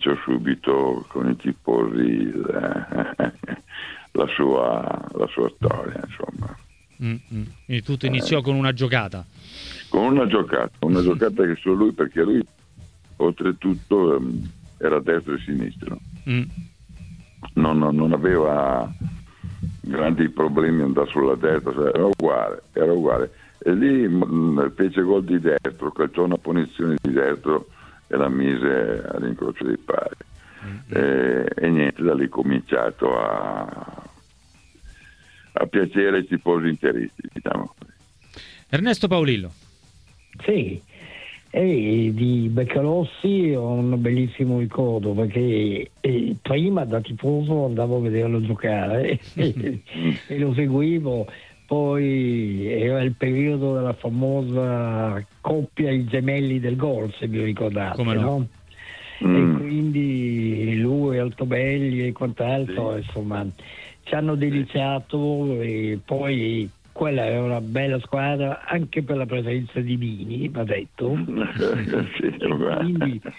cominciò subito con i tifosi la sua storia, insomma. Quindi tutto iniziò con una giocata. Con una giocata che solo lui, perché lui oltretutto era destro e sinistro. Non aveva grandi problemi andare sulla destra, cioè era uguale. E lì fece gol di destro, calciò una punizione di destro e la mise all'incrocio dei pali. E niente, da lì cominciato a piacere ai tifosi interisti, diciamo. Ernesto Paolillo. Sì, e di Beccalossi ho un bellissimo ricordo, perché prima da tifoso andavo a vederlo giocare e lo seguivo. Poi era il periodo della famosa coppia i gemelli del gol, se vi ricordate. Come no? E quindi lui, Altobelli e quant'altro, insomma, ci hanno deliziato. E poi quella era una bella squadra anche per la presenza di Bini, va detto. Quindi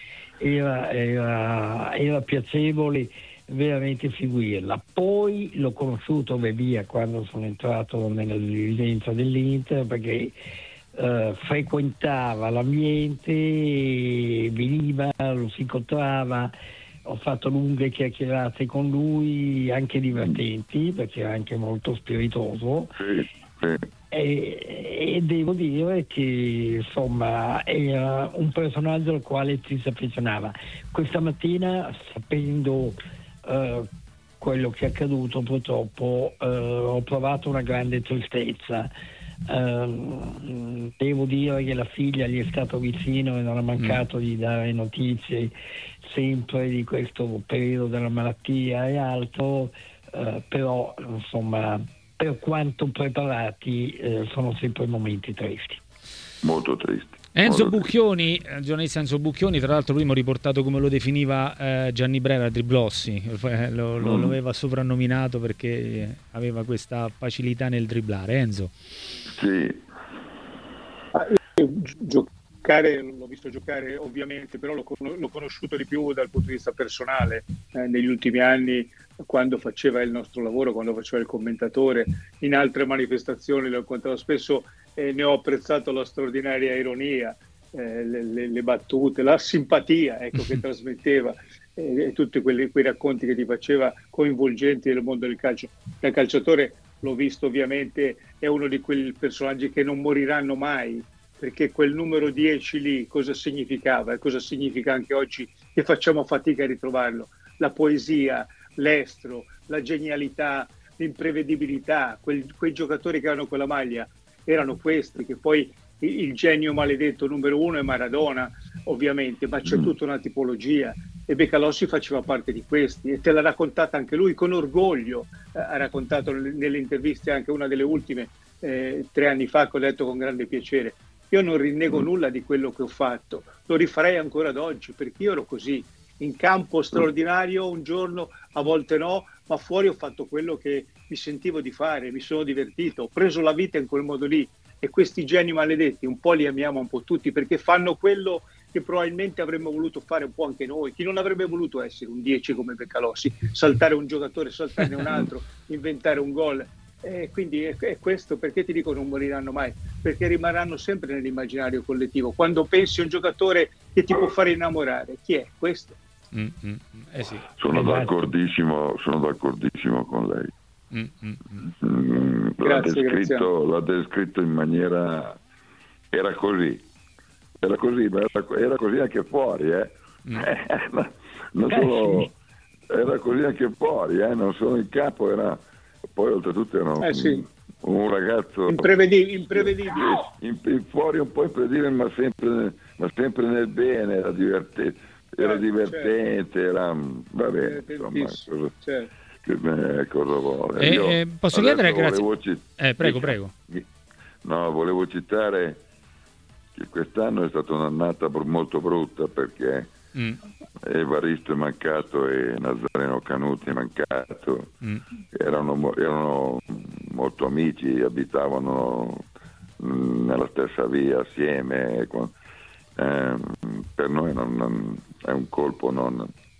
era piacevole veramente seguirla. Poi l'ho conosciuto via quando sono entrato nella dirigenza dell'Inter, perché frequentava l'ambiente, veniva, lo si incontrava. Ho fatto lunghe chiacchierate con lui, anche divertenti, perché era anche molto spiritoso. E devo dire che insomma era un personaggio al quale ci si affezionava. Questa mattina, sapendo quello che è accaduto, purtroppo ho provato una grande tristezza. Devo dire che la figlia gli è stato vicino e non ha mancato di dare notizie sempre di questo periodo della malattia e altro, però insomma, per quanto preparati, sono sempre momenti tristi. Molto tristi. Enzo Bucchioni, il giornalista Enzo Bucchioni, tra l'altro prima ho riportato come lo definiva Gianni Brera, Driblossi, lo aveva soprannominato perché aveva questa facilità nel dribblare. Enzo? Sì. Giocare, l'ho visto giocare ovviamente, però l'ho conosciuto di più dal punto di vista personale negli ultimi anni, quando faceva il nostro lavoro, quando faceva il commentatore, in altre manifestazioni lo incontravo spesso e ne ho apprezzato la straordinaria ironia, le battute, la simpatia, ecco, che trasmetteva, e tutti quei racconti che ti faceva coinvolgenti del mondo del calcio. Da calciatore l'ho visto ovviamente, è uno di quei personaggi che non moriranno mai, perché quel numero 10 lì cosa significava e cosa significa anche oggi che facciamo fatica a ritrovarlo. La poesia, l'estro, la genialità, l'imprevedibilità, quei giocatori che hanno quella maglia erano questi, che poi il genio maledetto numero 1 è Maradona, ovviamente, ma c'è tutta una tipologia e Beccalossi faceva parte di questi e te l'ha raccontata anche lui con orgoglio. Ha raccontato nelle interviste, anche una delle ultime 3 anni fa, che ho letto con grande piacere. Io non rinnego nulla di quello che ho fatto, lo rifarei ancora ad oggi, perché io ero così, in campo straordinario un giorno, a volte no, ma fuori ho fatto quello che mi sentivo di fare, mi sono divertito, ho preso la vita in quel modo lì, e questi geni maledetti un po' li amiamo un po' tutti, perché fanno quello che probabilmente avremmo voluto fare un po' anche noi. Chi non avrebbe voluto essere un 10 come Beccalossi, saltare un giocatore, saltarne un altro, inventare un gol? Quindi è questo, perché ti dico non moriranno mai, perché rimarranno sempre nell'immaginario collettivo. Quando pensi a un giocatore che ti può fare innamorare, chi è questo? Sì. Sono d'accordissimo con lei. L'ha descritto in maniera, era così, ma era così anche fuori, non solo, era così anche fuori, non solo in campo, era. Poi oltretutto era un ragazzo imprevedibile. Fuori un po' imprevedibile, ma sempre nel bene, era divertente, era vabbè, insomma, cosa vuole. Posso chiedere, grazie. Prego. No, volevo citare che quest'anno è stata un'annata molto brutta, perché Evaristo è mancato e Nazareno Canuti è mancato. Erano molto amici, abitavano nella stessa via assieme. Per noi è un colpo non